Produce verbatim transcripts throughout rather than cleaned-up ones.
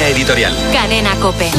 editorial. Cadena COPE.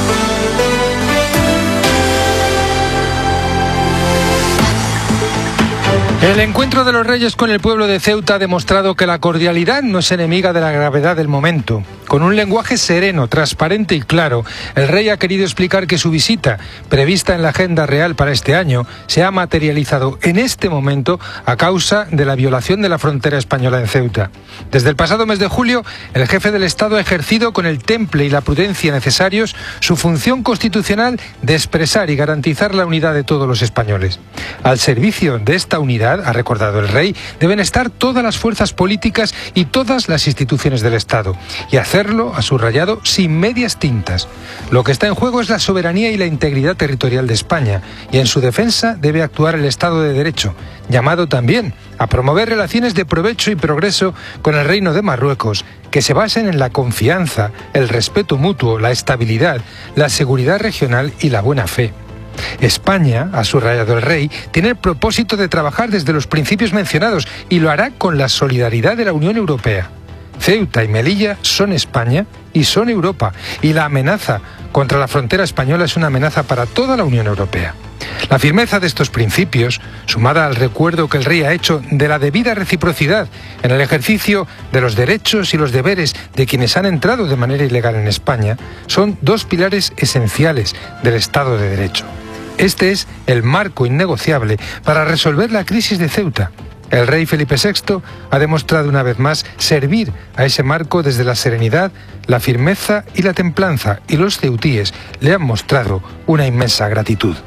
El encuentro de los reyes con el pueblo de Ceuta ha demostrado que la cordialidad no es enemiga de la gravedad del momento. Con un lenguaje sereno, transparente y claro, el rey ha querido explicar que su visita, prevista en la agenda real para este año, se ha materializado en este momento a causa de la violación de la frontera española en Ceuta. Desde el pasado mes de julio, el jefe del Estado ha ejercido con el temple y la prudencia necesarios su función constitucional de expresar y garantizar la unidad de todos los españoles. Al servicio de esta unidad, ha recordado el rey, deben estar todas las fuerzas políticas y todas las instituciones del Estado, y hacerlo, ha subrayado, sin medias tintas. Lo que está en juego es la soberanía y la integridad territorial de España, y en su defensa debe actuar el Estado de Derecho, llamado también a promover relaciones de provecho y progreso con el Reino de Marruecos, que se basen en la confianza, el respeto mutuo, la estabilidad, la seguridad regional y la buena fe. España, ha subrayado el rey, tiene el propósito de trabajar desde los principios mencionados y lo hará con la solidaridad de la Unión Europea. Ceuta y Melilla son España y son Europa, y la amenaza contra la frontera española es una amenaza para toda la Unión Europea. La firmeza de estos principios, sumada al recuerdo que el rey ha hecho de la debida reciprocidad en el ejercicio de los derechos y los deberes de quienes han entrado de manera ilegal en España, son dos pilares esenciales del Estado de Derecho. Este es el marco innegociable para resolver la crisis de Ceuta. El rey Felipe sexto ha demostrado una vez más servir a ese marco desde la serenidad, la firmeza y la templanza, y los ceutíes le han mostrado una inmensa gratitud.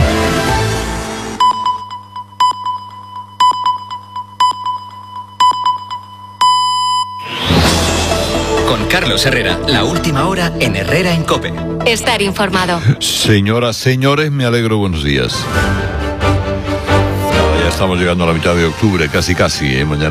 Con Carlos Herrera, la última hora en Herrera en COPE. Estar informado. Señoras, señores, me alegro, buenos días. Ya estamos llegando a la mitad de octubre, casi casi, ¿eh? Mañana